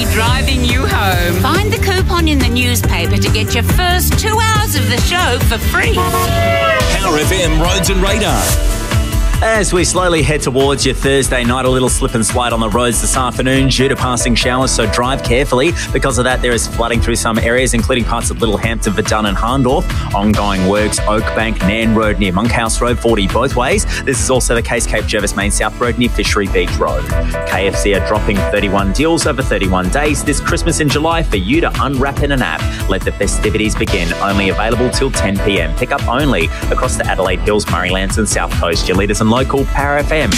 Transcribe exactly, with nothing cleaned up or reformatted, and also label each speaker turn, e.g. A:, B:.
A: driving you home. Find the coupon in the newspaper to get your first two hours of the show for free.
B: Power F M Roads and Radar.
C: As we slowly head towards your Thursday night, a little slip and slide on the roads this afternoon due to passing showers, so drive carefully. Because of that, there is flooding through some areas, including parts of Littlehampton, Verdun and Harndorf. Ongoing works, Oakbank, Nan Road near Monkhouse Road, forty both ways. This is also the case Cape Jervis Main South Road near Fishery Beach Road. K F C are dropping thirty-one deals over thirty-one days this Christmas in July for you to unwrap in an app. Let the festivities begin. Only available till ten p m. Pick up only across the Adelaide Hills, Murraylands and South Coast. Your leaders and local Power F M.